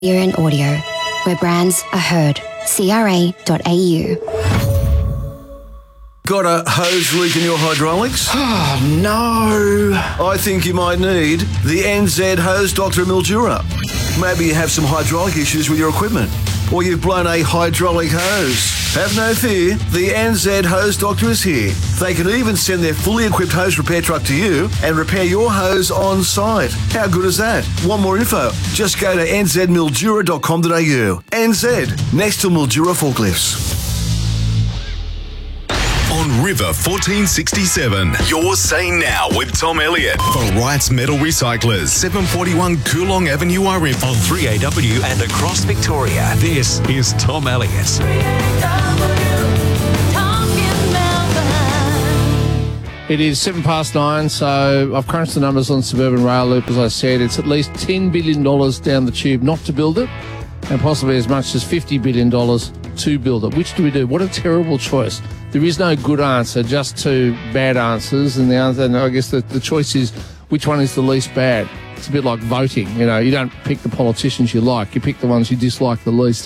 and audio, where brands are heard. CRA.au. Got a hose leak in your hydraulics? Oh, no. I think you might need the NZ Hose Doctor Mildura. Maybe you have some hydraulic issues with your equipment, or you've blown a hydraulic hose. Have no fear, the NZ Hose Doctor is here. They can even send their fully equipped hose repair truck to you and repair your hose on site. How good is that? Want more info? Just go to nzmildura.com.au. NZ, next to Mildura Forklifts. On River 1467, you're Say Now with Tom Elliott for Wright's Metal Recyclers, 741 Coolong Avenue, RF. On 3AW and across Victoria, this is Tom Elliott. It is 9:07, so I've crunched the numbers on Suburban Rail Loop. As I said, it's at least $10 billion down the tube not to build it, and possibly as much as $50 billion to build it. Which do we do? What a terrible choice. There is no good answer, just two bad answers, and the answer, and I guess the choice is which one is the least bad. It's a bit like voting. You know, you don't pick the politicians you like, you pick the ones you dislike the least.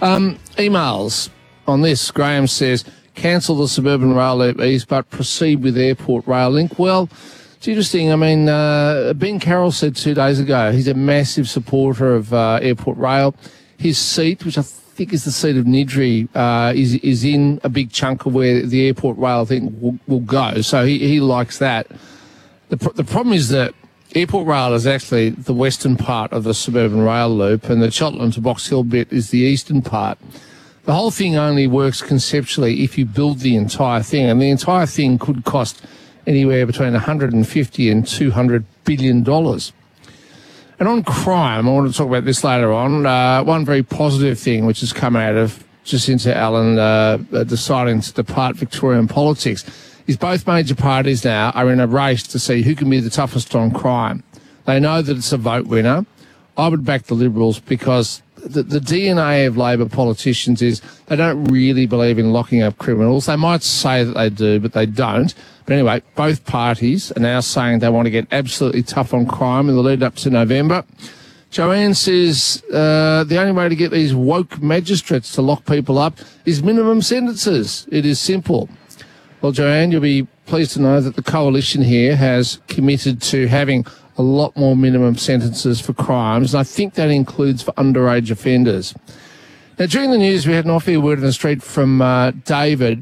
Emails on this. Graham says, cancel the Suburban Rail Loop East, but proceed with Airport Rail Link. Well, it's interesting. I mean, Ben Carroll said 2 days ago he's a massive supporter of Airport Rail. His seat, which I think is the seat of Nidri, is in a big chunk of where the Airport Rail, I think, will go. So he likes that. The problem is that Airport Rail is actually the western part of the Suburban Rail Loop, and the Cheltenham to Box Hill bit is the eastern part. The whole thing only works conceptually if you build the entire thing, and the entire thing could cost anywhere between $150 and $200 billion. And on crime, I want to talk about this later on. One very positive thing which has come out of Jacinta Allen deciding to depart Victorian politics is both major parties now are in a race to see who can be the toughest on crime. They know that it's a vote winner. I would back the Liberals because the DNA of Labor politicians is they don't really believe in locking up criminals. They might say that they do, but they don't. But anyway, both parties are now saying they want to get absolutely tough on crime in the lead up to November. Joanne says the only way to get these woke magistrates to lock people up is minimum sentences. It is simple. Well, Joanne, you'll be pleased to know that the coalition here has committed to having a lot more minimum sentences for crimes, and I think that includes for underage offenders. Now, during the news, we had an off-air word on the street from David.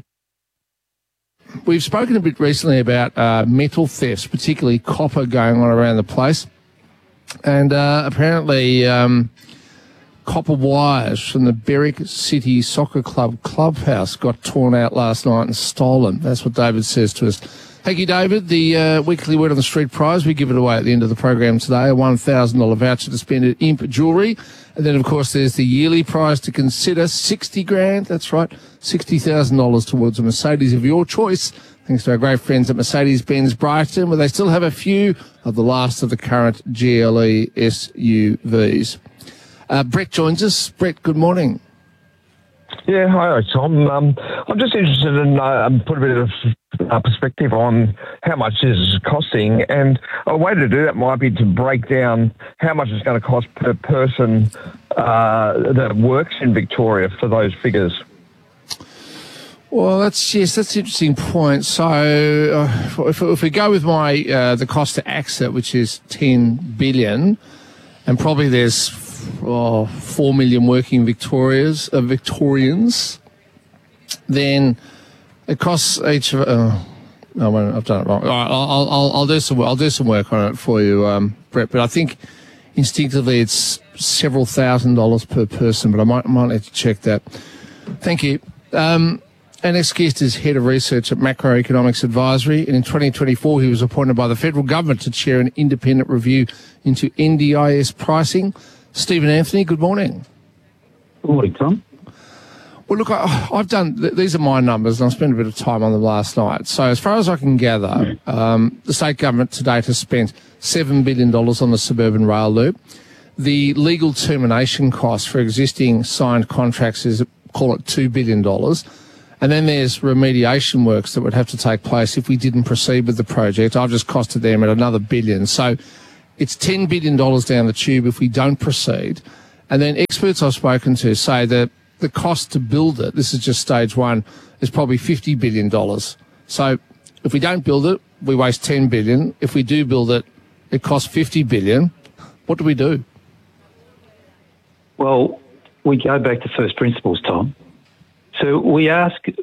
We've spoken a bit recently about metal thefts, particularly copper going on around the place. And apparently copper wires from the Berwick City Soccer Club clubhouse got torn out last night and stolen. That's what David says to us. Thank you, David. The weekly Word on the Street prize, we give it away at the end of the program today, a $1,000 voucher to spend at Imp Jewellery. And then, of course, there's the yearly prize to consider, $60,000. That's right, $60,000 towards a Mercedes of your choice, thanks to our great friends at Mercedes-Benz Brighton, where they still have a few of the last of the current GLE SUVs. Brett joins us. Brett, good morning. Yeah, hi, Tom. I'm just interested in put a bit of perspective on how much this is costing, and a way to do that might be to break down how much it's going to cost per person that works in Victoria for those figures. Well, that's an interesting point. So if we go with my the cost to AXA, which is $10 billion, and probably there's 4 million working Victorians, then it costs each of. No, I've done it wrong. All right, I'll do some work on it for you, Brett. But I think instinctively it's several $1,000s per person. But I might need to check that. Thank you. Our next guest is Head of Research at Macroeconomics Advisory, and in 2024 he was appointed by the federal government to chair an independent review into NDIS pricing. Stephen Anthony, good morning. Good morning, Tom. Well, look, I've done, these are my numbers, and I've spent a bit of time on them last night. So as far as I can gather, the state government to date has spent $7 billion on the Suburban Rail Loop. The legal termination cost for existing signed contracts is, call it $2 billion. And then there's remediation works that would have to take place if we didn't proceed with the project. I've just costed them at another $1 billion. So it's $10 billion down the tube if we don't proceed. And then experts I've spoken to say that the cost to build it, this is just stage one, is probably $50 billion. So if we don't build it, we waste $10 billion. If we do build it, it costs $50 billion. What do we do? Well, we go back to first principles, Tom. So the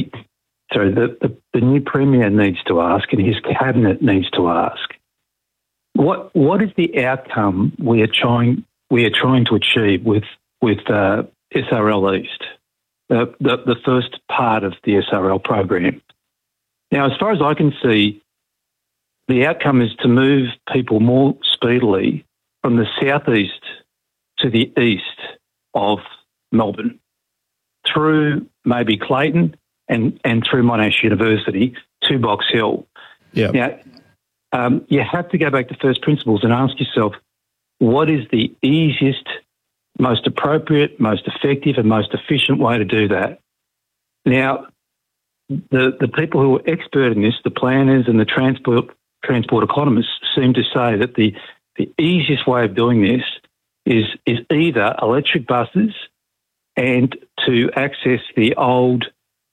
new Premier needs to ask, and his cabinet needs to ask, what is the outcome we are trying to achieve with SRL East, the first part of the SRL program? Now, as far as I can see, the outcome is to move people more speedily from the southeast to the east of Melbourne, through maybe Clayton and through Monash University to Box Hill. Yeah. Now, you have to go back to first principles and ask yourself, what is the easiest, most appropriate, most effective and most efficient way to do that? Now, the people who are expert in this, the planners and the transport economists, seem to say that the easiest way of doing this is either electric buses and to access the old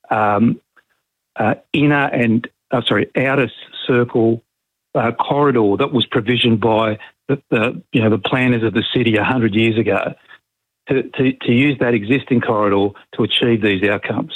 outer circle corridor that was provisioned by the planners of the city 100 years ago, to use that existing corridor to achieve these outcomes.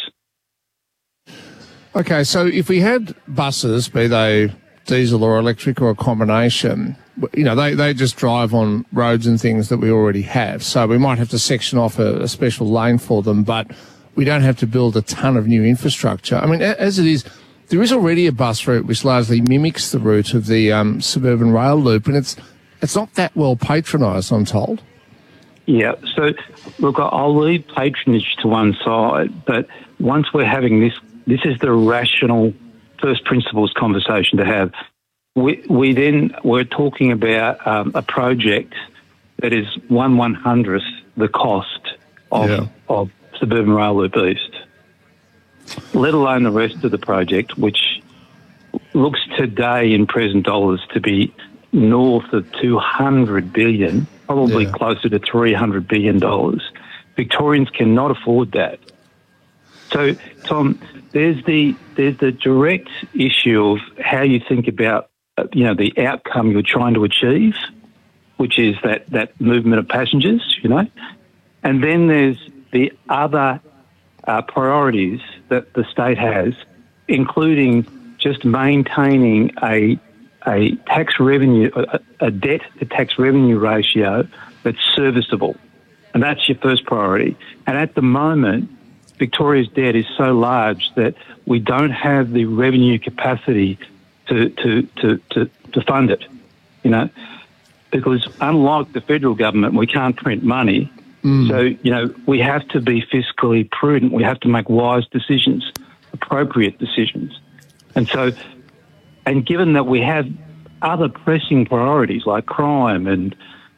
Okay, so if we had buses, be they diesel or electric or a combination, they just drive on roads and things that we already have. So we might have to section off a special lane for them, but we don't have to build a ton of new infrastructure. I mean, as it is, there is already a bus route which largely mimics the route of the suburban rail loop, and it's not that well patronised, I'm told. Yeah, so look, I'll leave patronage to one side, but once we're having this is the rational first principles conversation to have. We're talking about a project that is 1/100th the cost of Suburban Rail Loop East, let alone the rest of the project, which looks today in present dollars to be north of $200 billion, probably closer to $300 billion. Victorians cannot afford that. So, Tom, there's the direct issue of how you think about the outcome you're trying to achieve, which is that movement of passengers, and then there's the other priorities that the state has, including just maintaining a tax revenue, a debt to tax revenue ratio that's serviceable, and that's your first priority. And at the moment, Victoria's debt is so large that we don't have the revenue capacity to fund it, because unlike the federal government, we can't print money. So, we have to be fiscally prudent. We have to make wise decisions, appropriate decisions. And given that we have other pressing priorities like crime and,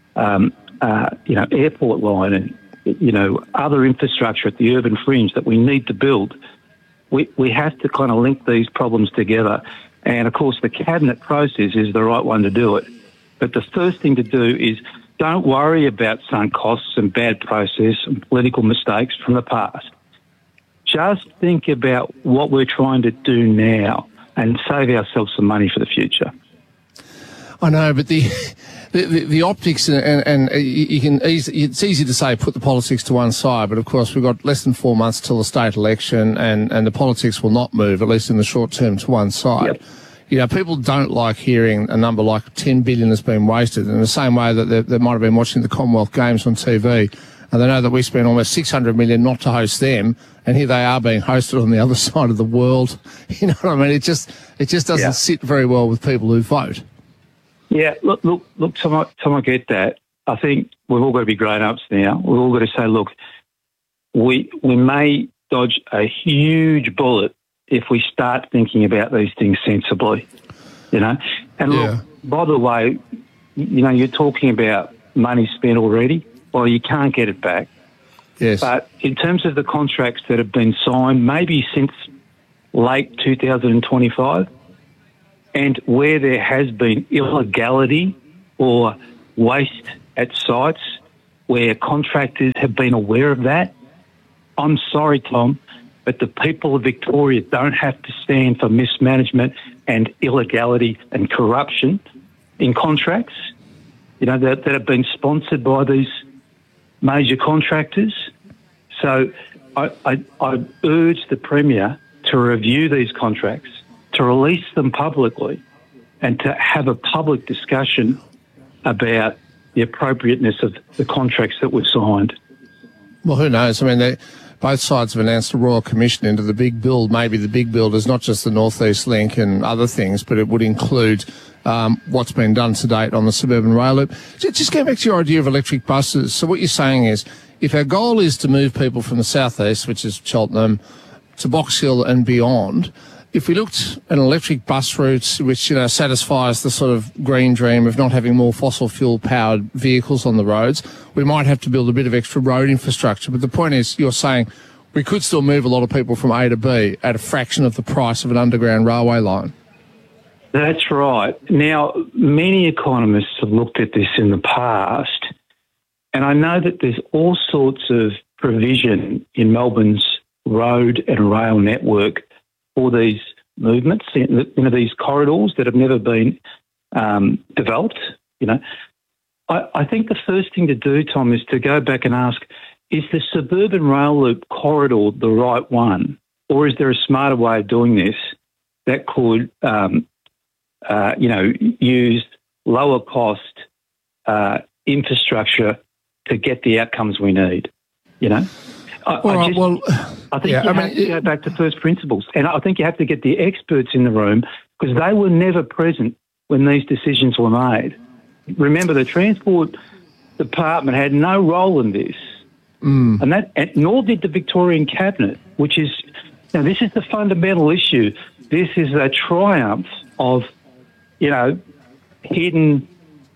airport line and, other infrastructure at the urban fringe that we need to build, we have to kind of link these problems together. And, of course, the cabinet process is the right one to do it. But the first thing to do is don't worry about sunk costs and bad process and political mistakes from the past. Just think about what we're trying to do now and save ourselves some money for the future. I know, but the optics and you can it's easy to say put the politics to one side, but of course we've got less than 4 months till the state election, and the politics will not move, at least in the short term, to one side. Yep. People don't like hearing a number like $10 billion has been wasted, in the same way that they might have been watching the Commonwealth Games on TV, and they know that we spent almost $600 million not to host them, and here they are being hosted on the other side of the world. You know what I mean? It just doesn't sit very well with people who vote. Yeah, look, Tom, I get that. I think we've all got to be grown-ups now. We've all got to say, look, we may dodge a huge bullet if we start thinking about these things sensibly, And look, by the way, you're talking about money spent already. Well, you can't get it back. Yes. But in terms of the contracts that have been signed, maybe since late 2025, and where there has been illegality or waste at sites, where contractors have been aware of that. I'm sorry, Tom, but the people of Victoria don't have to stand for mismanagement and illegality and corruption in contracts, that have been sponsored by these major contractors. So I urge the Premier to review these contracts, to release them publicly, and to have a public discussion about the appropriateness of the contracts that were signed. Well, who knows? I mean, both sides have announced a royal commission into the big build. Maybe the big build is not just the North East Link and other things, but it would include what's been done to date on the suburban rail loop. Just going back to your idea of electric buses. So what you're saying is, if our goal is to move people from the southeast, which is Cheltenham, to Box Hill and beyond, if we looked at an electric bus route which, satisfies the sort of green dream of not having more fossil fuel powered vehicles on the roads, we might have to build a bit of extra road infrastructure. But the point is, you're saying we could still move a lot of people from A to B at a fraction of the price of an underground railway line. That's right. Now, many economists have looked at this in the past, and I know that there's all sorts of provision in Melbourne's road and rail network for these movements, these corridors that have never been developed. I think the first thing to do, Tom, is to go back and ask, is the suburban rail loop corridor the right one, or is there a smarter way of doing this that could, use lower cost infrastructure to get the outcomes we need? I think you have to go back to first principles. And I think you have to get the experts in the room, because they were never present when these decisions were made. Remember, the Transport Department had no role in this. And nor did the Victorian Cabinet, which is, this is the fundamental issue. This is a triumph of, hidden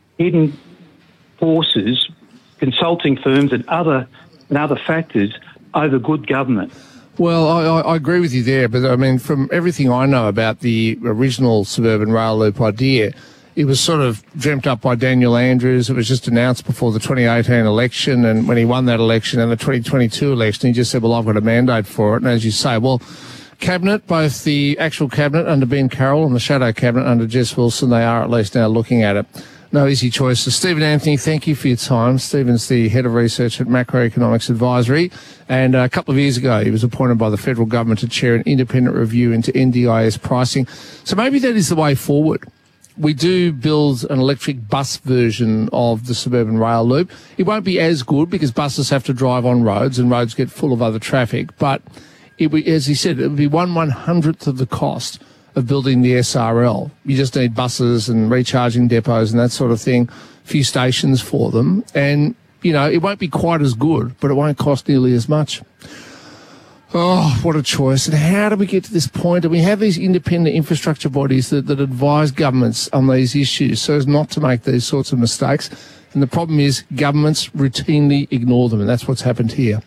forces, consulting firms and other factors over good government. Well, I agree with you there, but I mean, from everything I know about the original suburban rail loop idea, it was sort of dreamt up by Daniel Andrews. It was just announced before the 2018 election, and when he won that election and the 2022 election, he just said, well, I've got a mandate for it. And as you say, well, Cabinet, both the actual Cabinet under Ben Carroll and the shadow Cabinet under Jess Wilson, they are at least now looking at it. No easy choices. Stephen Anthony, thank you for your time. Stephen's the Head of Research at Macroeconomics Advisory, and a couple of years ago he was appointed by the federal government to chair an independent review into NDIS pricing. So maybe that is the way forward. We do build an electric bus version of the suburban rail loop. It won't be as good because buses have to drive on roads and roads get full of other traffic, but as he said, it would be 1/100th of the cost of building the SRL. You just need buses and recharging depots and that sort of thing, a few stations for them. And, it won't be quite as good, but it won't cost nearly as much. Oh, what a choice. And how do we get to this point? And we have these independent infrastructure bodies that advise governments on these issues so as not to make these sorts of mistakes. And the problem is governments routinely ignore them, and that's what's happened here.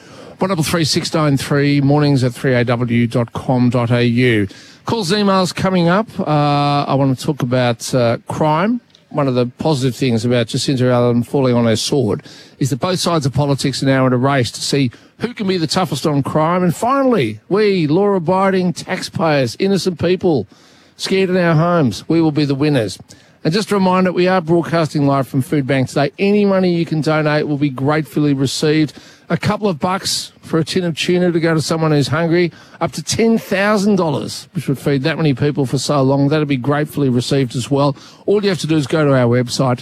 133 mornings at 3aw.com.au. Calls and emails coming up. I want to talk about crime. One of the positive things about Jacinta Ardern falling on her sword is that both sides of politics are now in a race to see who can be the toughest on crime. And finally, we, law-abiding taxpayers, innocent people, scared in our homes, we will be the winners. And just a reminder, we are broadcasting live from Food Bank today. Any money you can donate will be gratefully received. A couple of bucks for a tin of tuna to go to someone who's hungry, up to $10,000, which would feed that many people for so long. That'll be gratefully received as well. All you have to do is go to our website,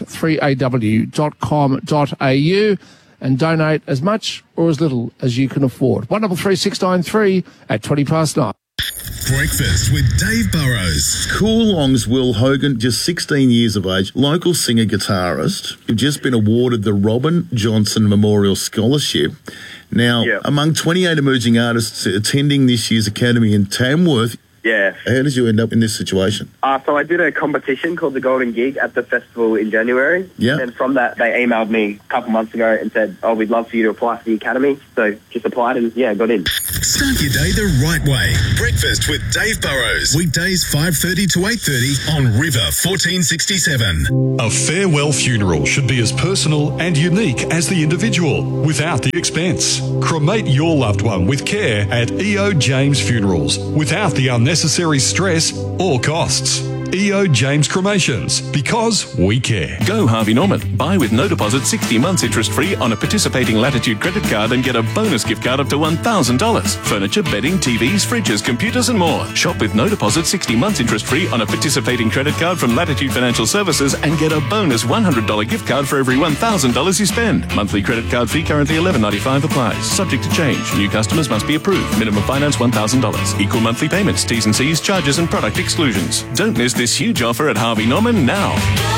3aw.com.au, and donate as much or as little as you can afford. 133 at 9:20. Breakfast with Dave Burrows. Coolong's Will Hogan, just 16 years of age, local singer-guitarist, who'd just been awarded the Robin Johnson Memorial Scholarship. Now, among 28 emerging artists attending this year's Academy in Tamworth, Yeah. How did you end up in this situation? So I did a competition called the Golden Gig at the festival in January. Yeah. And from that, they emailed me a couple months ago and said, we'd love for you to apply for the Academy. So just applied and, got in. Start your day the right way. Breakfast with Dave Burrows. Weekdays 5:30 to 8:30 on River 1467. A farewell funeral should be as personal and unique as the individual, without the expense. Cremate your loved one with care at EO James Funerals, without the unnecessary stress or costs. EO James Cremations, because we care. Go Harvey Norman. Buy with no deposit 60 months interest free on a participating Latitude credit card and get a bonus gift card up to $1,000. Furniture, bedding, TVs, fridges, computers and more. Shop with no deposit 60 months interest free on a participating credit card from Latitude Financial Services and get a bonus $100 gift card for every $1,000 you spend. Monthly credit card fee currently $11.95 applies. Subject to change. New customers must be approved. Minimum finance $1,000. Equal monthly payments, T's and C's, charges and product exclusions. Don't miss this huge offer at Harvey Norman now.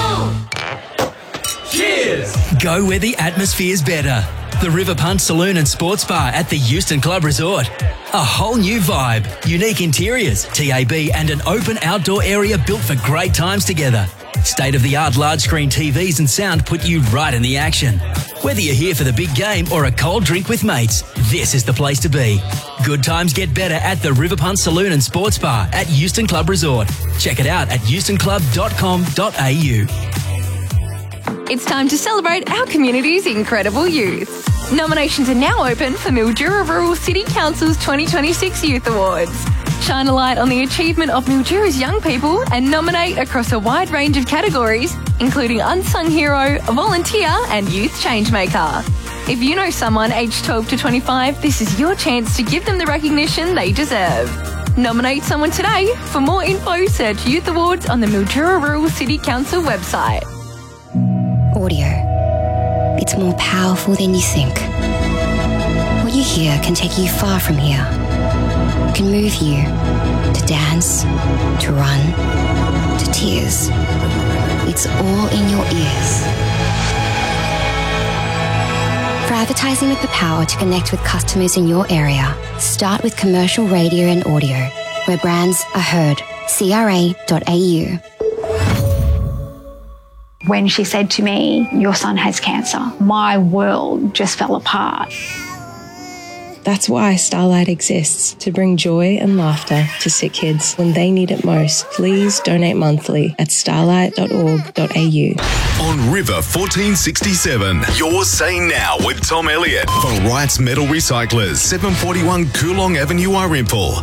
Cheers! Go where the atmosphere's better. The River Punt Saloon and Sports Bar at the Euston Club Resort. A whole new vibe, unique interiors, TAB and an open outdoor area built for great times together. State-of-the-art large-screen TVs and sound put you right in the action. Whether you're here for the big game or a cold drink with mates, this is the place to be. Good times get better at the River Punt Saloon and Sports Bar at Euston Club Resort. Check it out at eustonclub.com.au. It's time to celebrate our community's incredible youth. Nominations are now open for Mildura Rural City Council's 2026 Youth Awards. Shine a light on the achievement of Mildura's young people and nominate across a wide range of categories, including Unsung Hero, Volunteer and Youth Changemaker. If you know someone aged 12 to 25, this is your chance to give them the recognition they deserve. Nominate someone today. For more info, search Youth Awards on the Mildura Rural City Council website. Audio. It's more powerful than you think. What you hear can take you far from here. It can move you to dance, to run, to tears. It's all in your ears. For advertising with the power to connect with customers in your area, start with commercial radio and audio, where brands are heard. CRA.au. When she said to me, "Your son has cancer," my world just fell apart. That's why Starlight exists, to bring joy and laughter to sick kids when they need it most. Please donate monthly at starlight.org.au. On River 1467, Your Say Now with Tom Elliott for Wrights Metal Recyclers, 741 Coolong Avenue, Arimple.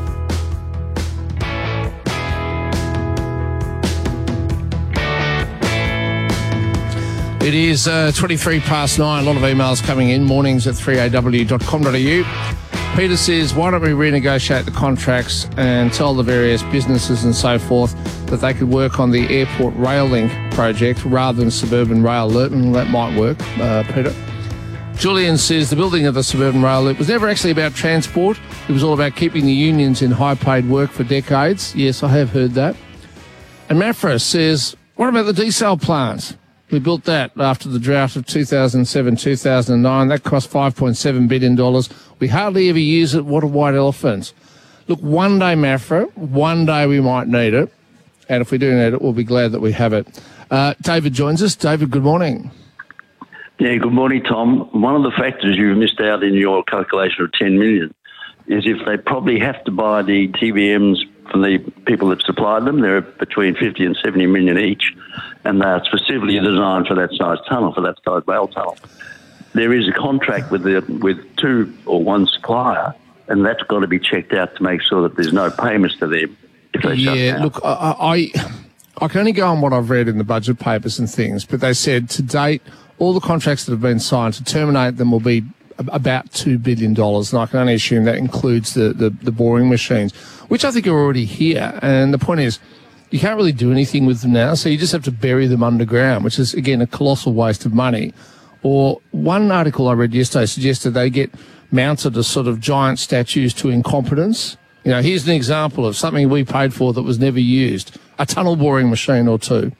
It is 23 past 9. A lot of emails coming in. Mornings at 3aw.com.au. Peter says, why don't we renegotiate the contracts and tell the various businesses and so forth that they could work on the airport rail link project rather than suburban rail loop? And that might work, Peter. Julian says the building of the suburban rail loop was never actually about transport. It was all about keeping the unions in high-paid work for decades. Yes, I have heard that. And Mafra says, what about the desal plants? We built that after the drought of 2007-2009. That cost $5.7 billion. We hardly ever use it. What a white elephant. Look, one day, Mafra, one day we might need it. And if we do need it, we'll be glad that we have it. David joins us. David, good morning. Yeah, good morning, Tom. One of the factors you missed out in your calculation of $10 million is if they probably have to buy the TBMs from the people that supplied them. They're between 50 and 70 million each, and they are specifically designed for that size tunnel, for that size rail tunnel. There is a contract with two or one supplier, and that's got to be checked out to make sure that there's no payments to them if they shut down. Yeah, look, I can only go on what I've read in the budget papers and things, but they said to date, all the contracts that have been signed to terminate them will be about $2 billion, and I can only assume that includes the boring machines, which I think are already here. And the point is, you can't really do anything with them now, so you just have to bury them underground, which is, again, a colossal waste of money. Or one article I read yesterday suggested they get mounted as sort of giant statues to incompetence. You know, here's an example of something we paid for that was never used, a tunnel boring machine or two.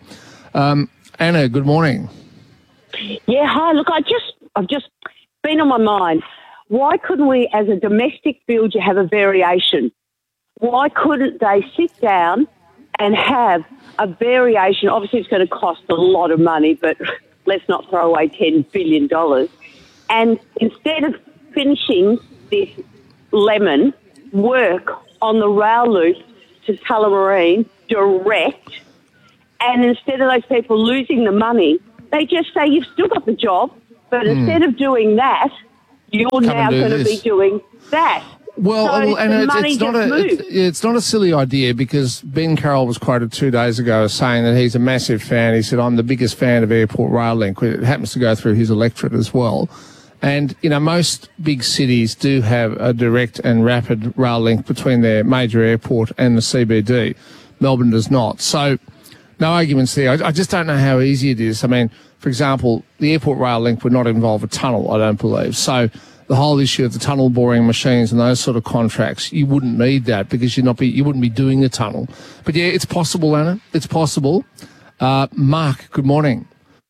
Anna, good morning. Yeah, hi. Look, I've just been on my mind. Why couldn't we, as a domestic builder, have a variation? Why couldn't they sit down and have a variation? Obviously, it's going to cost a lot of money, but let's not throw away $10 billion. And instead of finishing this Lemon work on the rail loop to Tullamarine direct, and instead of those people losing the money, they just say, you've still got the job, but instead of doing that, you're now going to be doing that. Well, so and it's not a silly idea, because Ben Carroll was quoted 2 days ago as saying that he's a massive fan. He said, I'm the biggest fan of Airport Rail Link. It happens to go through his electorate as well. And, most big cities do have a direct and rapid rail link between their major airport and the CBD. Melbourne does not. So, no arguments there. I just don't know how easy it is. I mean, for example, the airport rail link would not involve a tunnel, I don't believe. So, the whole issue of the tunnel boring machines and those sort of contracts, you wouldn't need that, because you wouldn't be doing a tunnel. But yeah, it's possible, Anna. It's possible. Mark, good morning.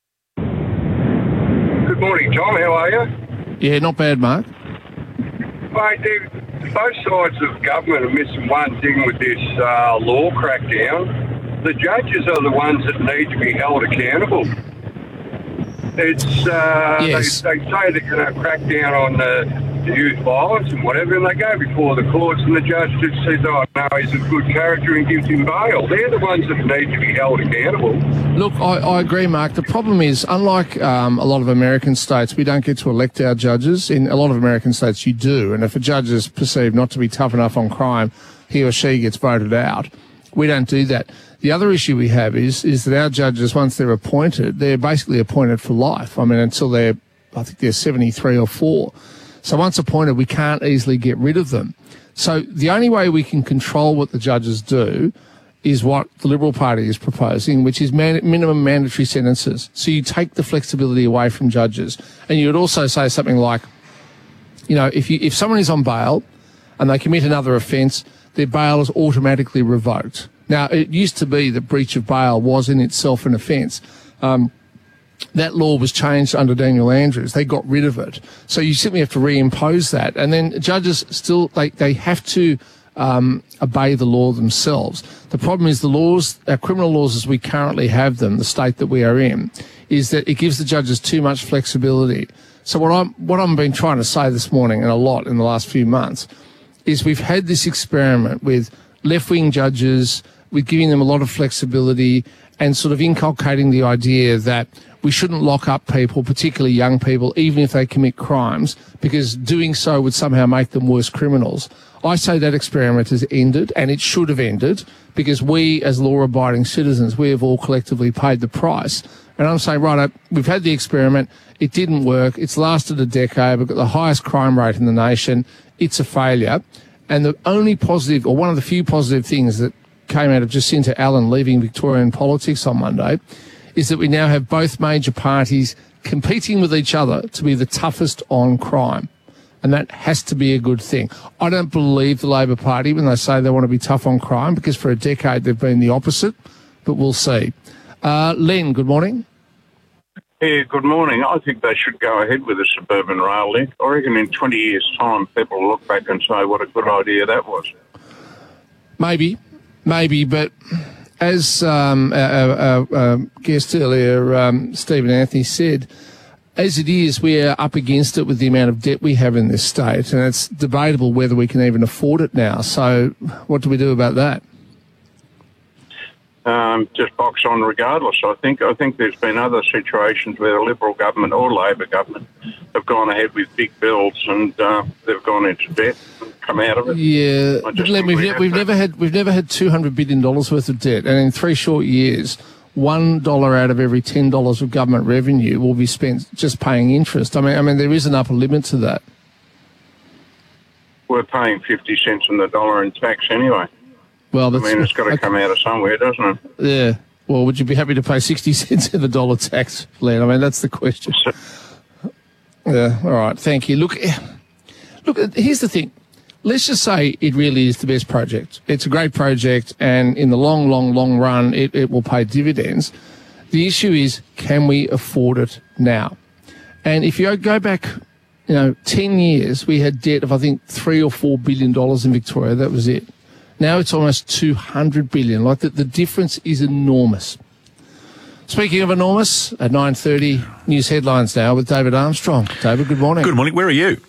Good morning, Tom. How are you? Yeah, not bad, Mark. Mate, both sides of government are missing one thing with this law crackdown. The judges are the ones that need to be held accountable. It's yes. they say they're going to crack down on the youth violence and whatever, and they go before the courts, and the judge just says, oh, no, he's a good character, and gives him bail. They're the ones that need to be held accountable. Look, I agree, Mark. The problem is, unlike a lot of American states, we don't get to elect our judges. In a lot of American states, you do, and if a judge is perceived not to be tough enough on crime, he or she gets voted out. We don't do that. The other issue we have is that our judges, once they're appointed, they're basically appointed for life. I mean, until they're 73 or 4. So once appointed, we can't easily get rid of them. So the only way we can control what the judges do is what the Liberal Party is proposing, which is minimum mandatory sentences. So you take the flexibility away from judges. And you would also say something like, if someone is on bail and they commit another offence, their bail is automatically revoked. Now, it used to be that breach of bail was in itself an offence. That law was changed under Daniel Andrews. They got rid of it. So you simply have to reimpose that. And then judges still, they have to obey the law themselves. The problem is our criminal laws as we currently have them, the state that we are in, is that it gives the judges too much flexibility. So what I've been trying to say this morning, and a lot in the last few months, is we've had this experiment with left-wing judges, with giving them a lot of flexibility and sort of inculcating the idea that we shouldn't lock up people, particularly young people, even if they commit crimes, because doing so would somehow make them worse criminals. I say that experiment has ended, and it should have ended, because we, as law-abiding citizens, we have all collectively paid the price. And I'm saying, right, we've had the experiment, it didn't work, it's lasted a decade, we've got the highest crime rate in the nation, it's a failure. And the only positive, or one of the few positive things that came out of Jacinta Allen leaving Victorian politics on Monday, is that we now have both major parties competing with each other to be the toughest on crime. And that has to be a good thing. I don't believe the Labor Party when they say they want to be tough on crime, because for a decade they've been the opposite, but we'll see. Len, good morning. Yeah, good morning. I think they should go ahead with the suburban rail link. I reckon in 20 years' time people will look back and say what a good idea that was. Maybe, but as our guest earlier, Stephen Anthony, said, as it is, we are up against it with the amount of debt we have in this state, and it's debatable whether we can even afford it now. So what do we do about that? Just box on regardless. I think there's been other situations where the Liberal government or Labor government have gone ahead with big builds and they've gone into debt and come out of it. Yeah, we've never had $200 billion worth of debt, and in 3 short years, $1 out of every $10 of government revenue will be spent just paying interest. I mean, there is an upper limit to that. We're paying 50 cents on the dollar in tax anyway. Well, it's got to come out of somewhere, doesn't it? Yeah. Well, would you be happy to pay 60 cents in the dollar tax, Len? I mean, that's the question. Yeah. All right. Thank you. Look, here's the thing. Let's just say it really is the best project. It's a great project, and in the long run, it will pay dividends. The issue is, can we afford it now? And if you go back, 10 years, we had debt of, I think, $3 or $4 billion in Victoria. That was it. Now it's almost $200 billion. Like the difference is enormous. Speaking of enormous, at 9:30, news headlines now with David Armstrong. David, good morning. Good morning. Where are you?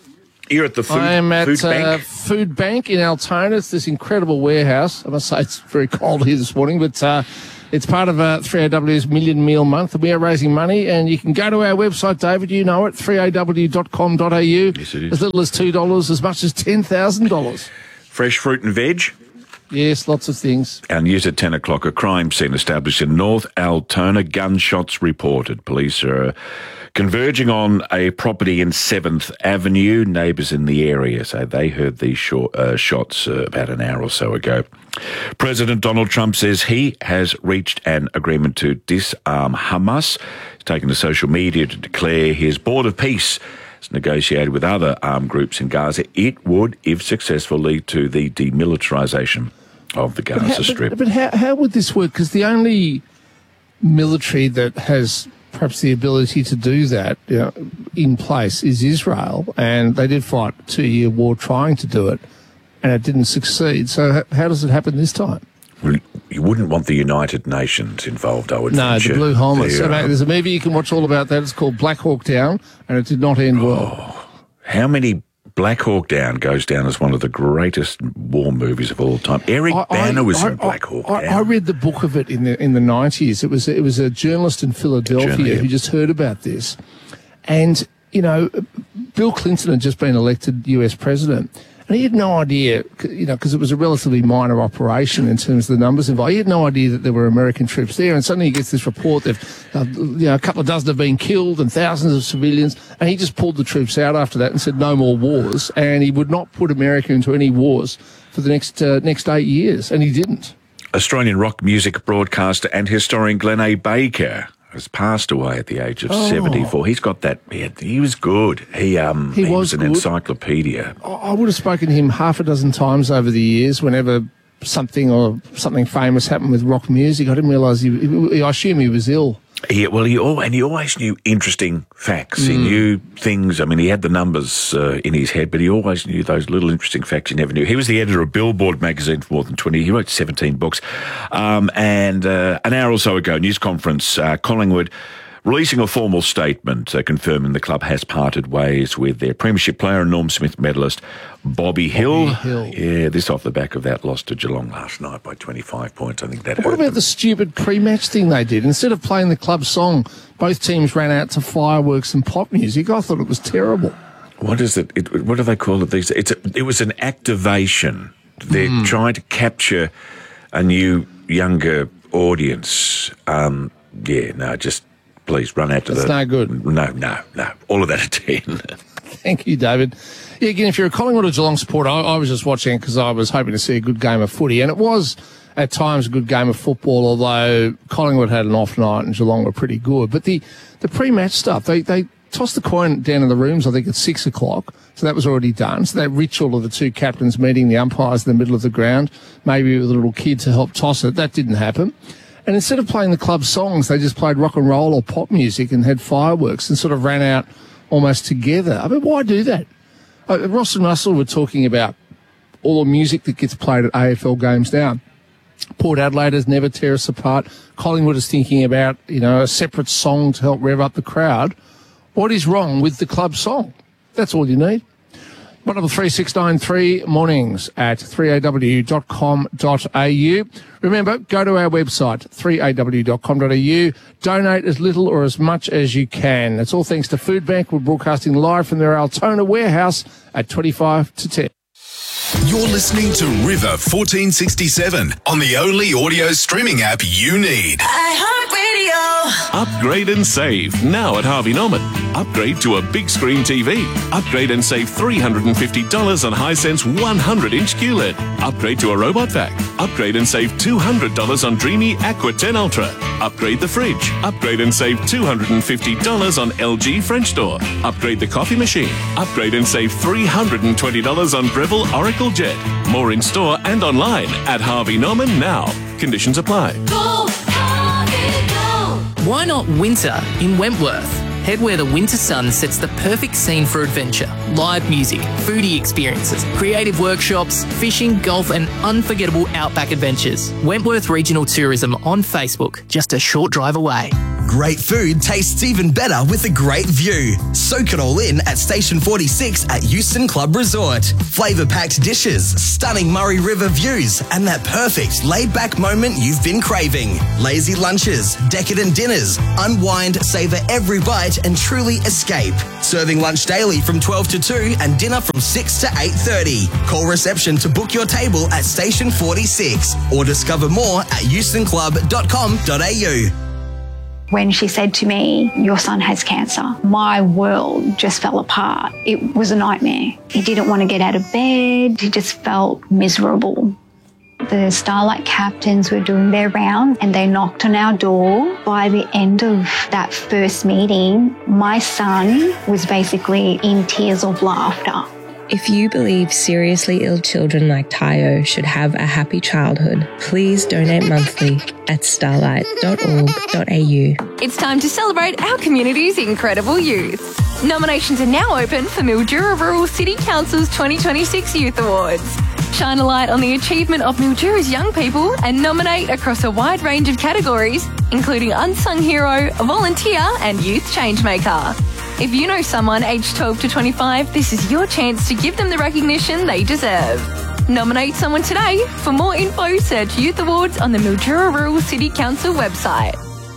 You're at the food, I am at food bank? Food Bank in Altona. It's this incredible warehouse. I must say it's very cold here this morning, but it's part of 3AW's Million Meal Month, and we are raising money. And you can go to our website, David, you know it, 3aw.com.au. Yes, it is. As little as $2, as much as $10,000. Fresh fruit and veg? Yes, lots of things. Our news at 10 o'clock, a crime scene established in North Altona, gunshots reported. Police are converging on a property in 7th Avenue. Neighbours in the area say they heard these shots about an hour or so ago. President Donald Trump says he has reached an agreement to disarm Hamas. He's taken to social media to declare his board of peace has negotiated with other armed groups in Gaza. It would, if successful, lead to the demilitarisation of the Gaza Strip. But how would this work? Because the only military that has perhaps the ability to do that in place is Israel, and they did fight a 2-year war trying to do it, and it didn't succeed. So how does it happen this time? Well, you wouldn't want the United Nations involved, I would No, venture. the Blue Helmets. The, There's a movie you can watch all about that. It's called Black Hawk Down, and it did not end well. How many Black Hawk Down goes down as one of the greatest war movies of all time? Eric Bana was in Black Hawk Down. I read the book of it in the 90s. It was a journalist in Philadelphia who just heard about this. And, Bill Clinton had just been elected US president. And he had no idea, because it was a relatively minor operation in terms of the numbers involved. He had no idea that there were American troops there. And suddenly he gets this report that, a couple of dozen have been killed and thousands of civilians. And he just pulled the troops out after that and said no more wars. And he would not put America into any wars for the next 8 years. And he didn't. Australian rock music broadcaster and historian Glenn A. Baker has passed away at the age of 74. He's got that. He was good. He was an encyclopedia. I would have spoken to him half a dozen times over the years whenever something famous happened with rock music. I didn't realise I assume he was ill. He always knew interesting facts. He knew things. I mean, he had the numbers in his head, but he always knew those little interesting facts you never knew. He was the editor of Billboard magazine for more than 20 years. He wrote 17 books. And an hour or so ago, news conference, Collingwood releasing a formal statement confirming the club has parted ways with their premiership player and Norm Smith medalist Bobby Hill. Yeah, this off the back of that loss to Geelong last night by 25 points. I think that hurt. What about the stupid pre-match thing they did? Instead of playing the club song, both teams ran out to fireworks and pop music. I thought it was terrible. What is it? What do they call it? It was an activation. They're trying to capture a new, younger audience. Please run out to That's no good. No. All of that at 10. Thank you, David. Yeah, again, if you're a Collingwood or Geelong supporter, I was just watching because I was hoping to see a good game of footy, and it was at times a good game of football, although Collingwood had an off night and Geelong were pretty good. But the pre-match stuff, they tossed the coin down in the rooms, I think, at 6 o'clock, so that was already done. So that ritual of the two captains meeting the umpires in the middle of the ground, maybe with a little kid to help toss it, that didn't happen. And instead of playing the club songs, they just played rock and roll or pop music and had fireworks and sort of ran out almost together. I mean, why do that? Ross and Russell were talking about all the music that gets played at AFL games now. Port Adelaide never tear us apart. Collingwood is thinking about, a separate song to help rev up the crowd. What is wrong with the club song? That's all you need. 133 mornings at 3aw.com.au. Remember, go to our website, 3aw.com.au. Donate as little or as much as you can. It's all thanks to Food Bank. We're broadcasting live from their Altona warehouse at 25 to 10. You're listening to River 1467 on the only audio streaming app you need. iHeartRadio. Upgrade and save now at Harvey Norman. Upgrade to a big screen TV. Upgrade and save $350 on Hisense 100-inch QLED. Upgrade to a robot vac. Upgrade and save $200 on Dreamy Aqua 10 Ultra. Upgrade the fridge. Upgrade and save $250 on LG French door. Upgrade the coffee machine. Upgrade and save $320 on Breville Oracle Jet. More in store and online at Harvey Norman now. Conditions apply. Go, Harvey, go! Why not winter in Wentworth? Head where the winter sun sets the perfect scene for adventure. Live music, foodie experiences, creative workshops, fishing, golf and unforgettable outback adventures. Wentworth Regional Tourism on Facebook, just a short drive away. great food tastes even better with a great view. Soak it all in at Station 46 at Euston Club Resort. Flavour-packed dishes, stunning Murray River views, and that perfect laid-back moment you've been craving. Lazy lunches, decadent dinners. Unwind, savour every bite and truly escape. Serving lunch daily from 12 to 2 and dinner from 6 to 8:30. Call reception to book your table at Station 46 or discover more at eustonclub.com.au. When she said to me, your son has cancer, my world just fell apart. It was a nightmare. He didn't want to get out of bed. He just felt miserable. The Starlight captains were doing their rounds and they knocked on our door. By the end of that first meeting, my son was basically in tears of laughter. If you believe seriously ill children like Tayo should have a happy childhood, please donate monthly at starlight.org.au. It's time to celebrate our community's incredible youth. Nominations are now open for Mildura Rural City Council's 2026 Youth Awards. Shine a light on the achievement of Mildura's young people and nominate across a wide range of categories, including Unsung Hero, Volunteer and Youth Changemaker. If you know someone aged 12 to 25, this is your chance to give them the recognition they deserve. Nominate someone today. For more info, search Youth Awards on the Mildura Rural City Council website.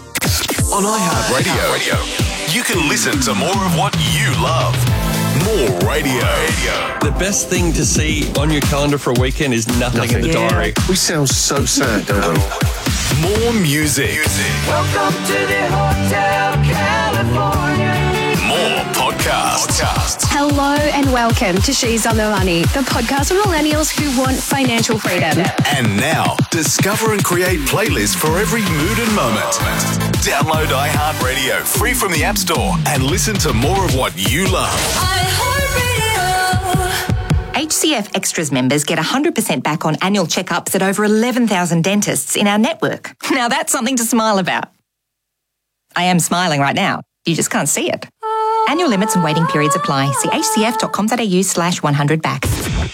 On iHeartRadio, you can listen to more of what you love. More radio. The best thing to see on your calendar for a weekend is nothing in the diary. We sound so sad, don't we? More music. Welcome to the Hotel California. More podcasts. Hello and welcome to She's on the Money, the podcast for millennials who want financial freedom. And now, discover and create playlists for every mood and moment. Download iHeartRadio free from the App Store and listen to more of what you love. HCF Extras members get 100% back on annual checkups at over 11,000 dentists in our network. Now that's something to smile about. I am smiling right now. You just can't see it. Annual limits and waiting periods apply. See hcf.com.au/100back.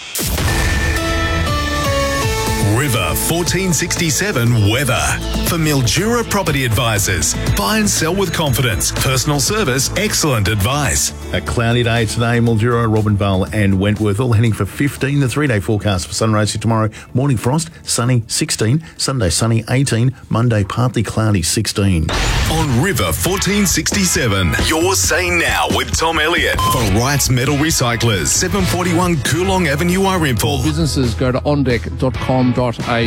River 1467 weather. For Mildura Property Advisors. Buy and sell with confidence. Personal service, excellent advice. A cloudy day today, Mildura, Robinvale and Wentworth all heading for 15. The 3-day forecast for Sunraysia tomorrow. Morning frost, sunny 16. Sunday sunny 18. Monday partly cloudy 16. On River 1467, you're saying now with Tom Elliott for Wrights Metal Recyclers, 741 Coolong Avenue, Irimple. Businesses go to ondeck.com.au.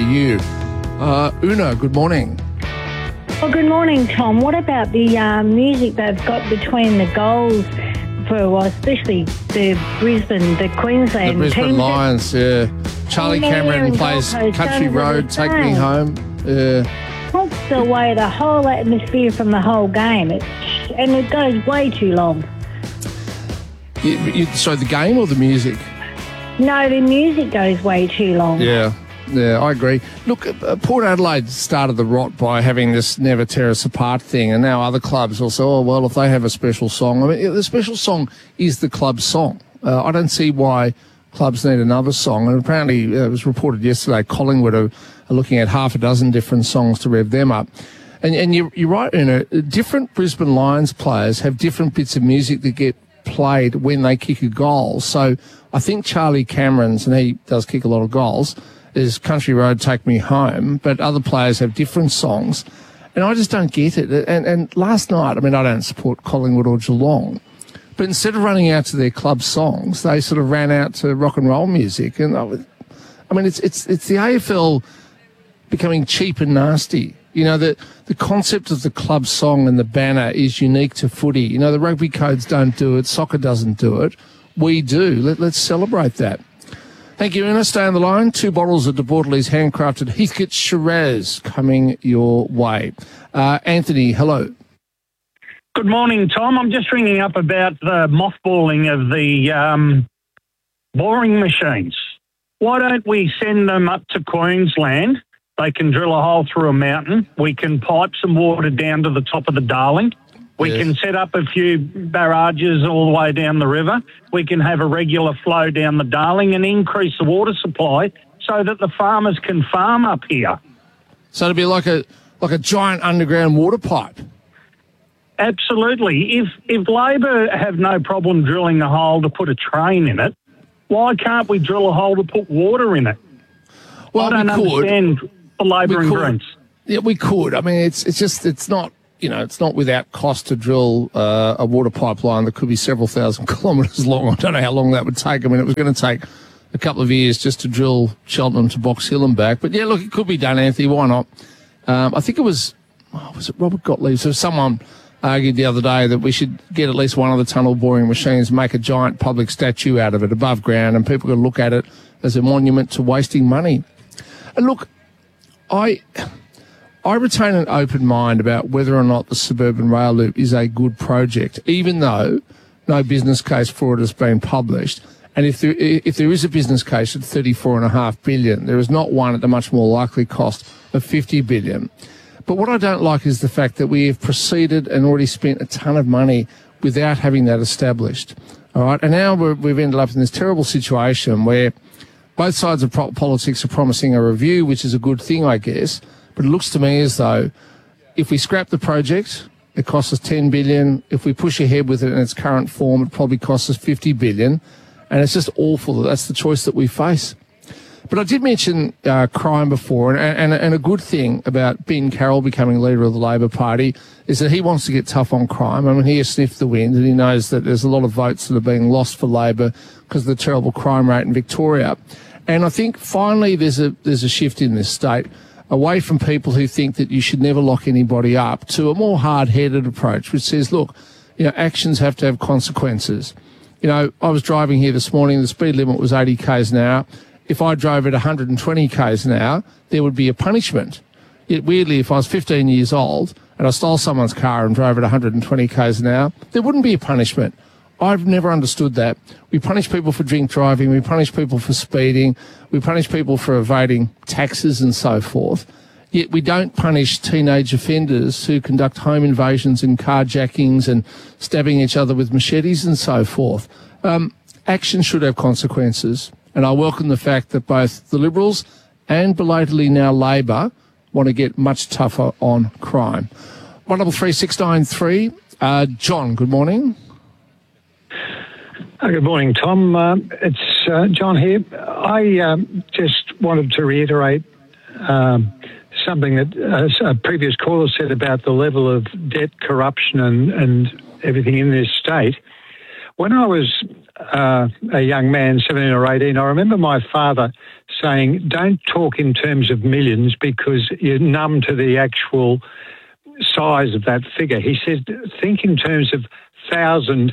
Una, good morning. Well, good morning, Tom. What about the music they've got between the goals for, especially the Brisbane, the Queensland The Brisbane teams? Lions, yeah. Charlie Cameron plays Country Road, Take Me Home. Takes away the whole atmosphere from the whole game. And it goes way too long. So the game or the music? No, the music goes way too long. Yeah, I agree. Look, Port Adelaide started the rot by having this Never Tear Us Apart thing, and now other clubs will say, oh, well, if they have a special song. I mean, the special song is the club's song. I don't see why clubs need another song. And apparently, it was reported yesterday, Collingwood are looking at half a dozen different songs to rev them up. And you're right, Una, different Brisbane Lions players have different bits of music that get played when they kick a goal. So I think Charlie Cameron's, and he does kick a lot of goals, is Country Road, Take Me Home, but other players have different songs. And I just don't get it. And last night, I mean, I don't support Collingwood or Geelong, but instead of running out to their club songs, they sort of ran out to rock and roll music. And I mean, it's the AFL becoming cheap and nasty. You know, the concept of the club song and the banner is unique to footy. You know, the rugby codes don't do it. Soccer doesn't do it. We do. Let's celebrate that. Thank you, Una. Stay on the line. 2 bottles of De Bortol's handcrafted Heathcote Shiraz coming your way. Anthony, hello. Good morning, Tom. I'm just ringing up about the mothballing of the boring machines. Why don't we send them up to Queensland? They can drill a hole through a mountain. We can pipe some water down to the top of the Darling. We can set up a few barrages all the way down the river. We can have a regular flow down the Darling and increase the water supply so that the farmers can farm up here. So it'd be like a giant underground water pipe. Absolutely. If Labor have no problem drilling a hole to put a train in it, why can't we drill a hole to put water in it? Well, I don't understand the Labor and Greens. Yeah, we could. I mean, it's not, it's not without cost to drill a water pipeline that could be several thousand kilometres long. I don't know how long that would take. I mean, it was going to take a couple of years just to drill Cheltenham to Box Hill and back. But yeah, look, it could be done, Anthony. Why not? I think it was it Robert Gottlieb? So someone argued the other day that we should get at least one of the tunnel boring machines, make a giant public statue out of it above ground, and people can look at it as a monument to wasting money. And look, I retain an open mind about whether or not the suburban rail loop is a good project, even though no business case for it has been published. And if there is a business case at $34.5 billion, there is not one at the much more likely cost of $50 billion. But what I don't like is the fact that we have proceeded and already spent a ton of money without having that established. All right, and now we've ended up in this terrible situation where both sides of politics are promising a review, which is a good thing, I guess. But it looks to me as though if we scrap the project, it costs us $10 billion. If we push ahead with it in its current form, it probably costs us $50 billion. And it's just awful that that's the choice that we face. But I did mention crime before, and a good thing about Ben Carroll becoming leader of the Labor Party is that he wants to get tough on crime. I mean, he has sniffed the wind, and he knows that there's a lot of votes that are being lost for Labor because of the terrible crime rate in Victoria. And I think finally there's a shift in this state away from people who think that you should never lock anybody up to a more hard-headed approach, which says, look, actions have to have consequences. I was driving here this morning, the speed limit was 80 k's an hour. If I drove at 120 k's an hour, there would be a punishment. Yet weirdly, if I was 15 years old and I stole someone's car and drove at 120 k's an hour, there wouldn't be a punishment. I've never understood that. We punish people for drink driving, we punish people for speeding, we punish people for evading taxes and so forth. Yet we don't punish teenage offenders who conduct home invasions and carjackings and stabbing each other with machetes and so forth. Action should have consequences. And I welcome the fact that both the Liberals and belatedly now Labor want to get much tougher on crime. 133693. John, good morning. Good morning, Tom. It's John here. I just wanted to reiterate something that a previous caller said about the level of debt, corruption and everything in this state. When I was a young man, 17 or 18, I remember my father saying, don't talk in terms of millions because you're numb to the actual size of that figure. He said, think in terms of $1,000.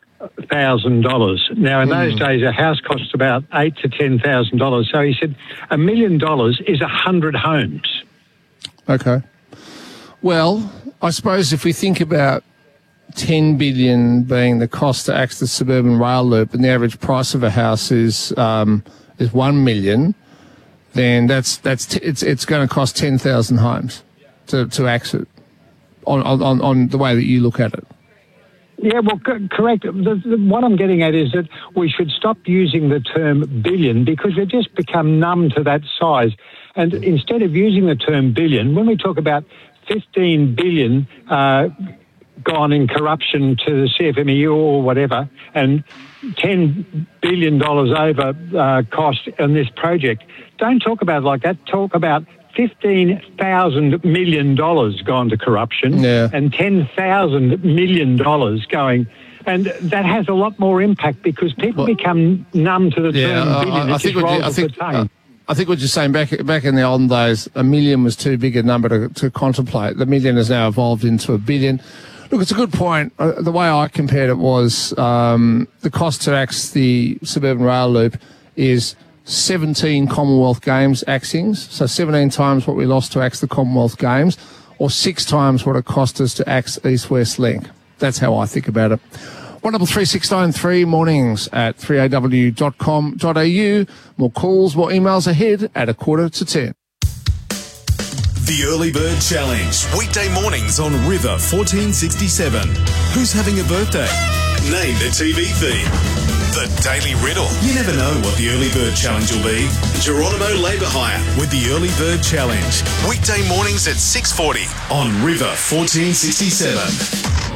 Now, in those days, a house cost about $8,000 to $10,000. So he said, $1 million is 100 homes. Okay. Well, I suppose if we think about $10 billion being the cost to access the suburban rail loop, and the average price of a house is $1 million, then it's going to cost 10,000 homes to access on the way that you look at it. Yeah, well, correct. What I'm getting at is that we should stop using the term billion because we've just become numb to that size. And instead of using the term billion, when we talk about 15 billion gone in corruption to the CFMEU or whatever, and $10 billion over cost on this project, don't talk about it like that. Talk about $15,000 million gone to corruption and $10,000 million going. And that has a lot more impact because people become numb to the term billion. I think what you're saying, back in the olden days, $1 million was too big a number to contemplate. The million has now evolved into $1 billion. Look, it's a good point. The way I compared it was the cost to access the suburban rail loop is 17 Commonwealth Games axings, so 17 times what we lost to axe the Commonwealth Games, or 6 times what it cost us to axe East-West Link. That's how I think about it. 133693 mornings at 3aw.com.au. More calls, more emails ahead at 9:45. The Early Bird Challenge. Weekday mornings on River 1467. Who's having a birthday? Name the TV theme. The Daily Riddle. You never know what the Early Bird Challenge will be. Geronimo Labour Hire with the Early Bird Challenge. Weekday mornings at 6:40 on River 1467.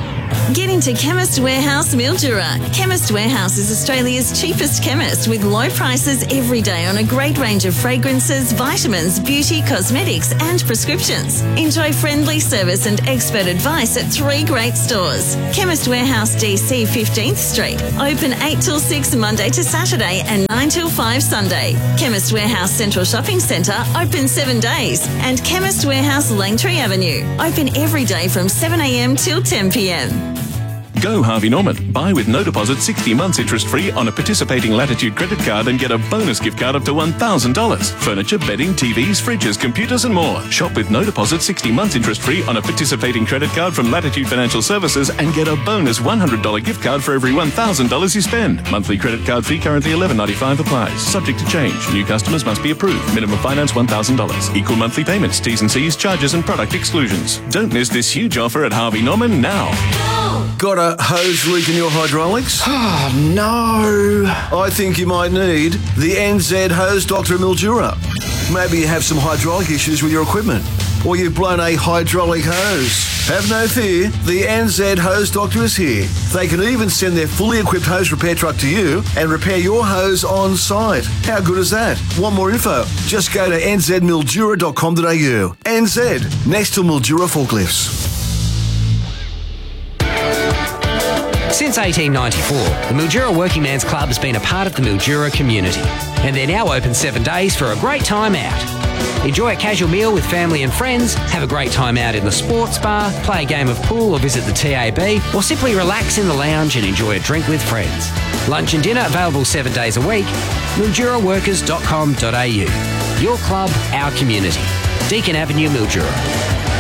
Get into Chemist Warehouse Mildura. Chemist Warehouse is Australia's cheapest chemist with low prices every day on a great range of fragrances, vitamins, beauty, cosmetics and prescriptions. Enjoy friendly service and expert advice at 3 great stores. Chemist Warehouse DC 15th Street. Open 8 till 6 Monday to Saturday and 9 till 5 Sunday. Chemist Warehouse Central Shopping Centre open 7 days. And Chemist Warehouse Langtree Avenue. Open every day from 7 a.m. till 10 p.m. Go Harvey Norman. Buy with no deposit 60 months interest free on a participating Latitude credit card and get a bonus gift card up to $1,000. Furniture, bedding, TVs, fridges, computers and more. Shop with no deposit 60 months interest free on a participating credit card from Latitude Financial Services and get a bonus $100 gift card for every $1,000 you spend. Monthly credit card fee currently $11.95 applies. Subject to change. New customers must be approved. Minimum finance $1,000. Equal monthly payments, T's and C's, charges and product exclusions. Don't miss this huge offer at Harvey Norman now. Got a hose leak in your hydraulics? Oh, no. I think you might need the NZ Hose Doctor Mildura. Maybe you have some hydraulic issues with your equipment, or you've blown a hydraulic hose. Have no fear, the NZ Hose Doctor is here. They can even send their fully equipped hose repair truck to you and repair your hose on site. How good is that? Want more info? Just go to nzmildura.com.au. NZ, next to Mildura forklifts. Since 1894, the Mildura Working Man's Club has been a part of the Mildura community, and they're now open 7 days for a great time out. Enjoy a casual meal with family and friends, have a great time out in the sports bar, play a game of pool or visit the TAB, or simply relax in the lounge and enjoy a drink with friends. Lunch and dinner available 7 days a week. MilduraWorkers.com.au. Your club, our community. Deakin Avenue, Mildura.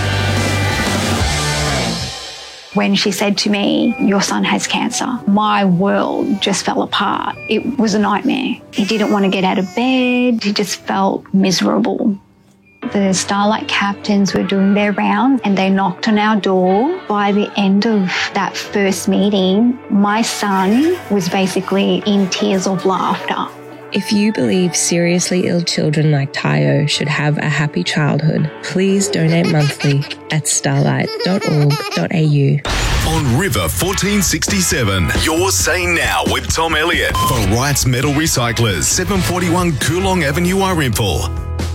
When she said to me, "Your son has cancer," my world just fell apart. It was a nightmare. He didn't want to get out of bed. He just felt miserable. The Starlight captains were doing their round and they knocked on our door. By the end of that first meeting, my son was basically in tears of laughter. If you believe seriously ill children like Tayo should have a happy childhood, please donate monthly at starlight.org.au. On River 1467, you're saying now with Tom Elliott for Wright's Metal Recyclers, 741 Coolong Avenue, Warimple.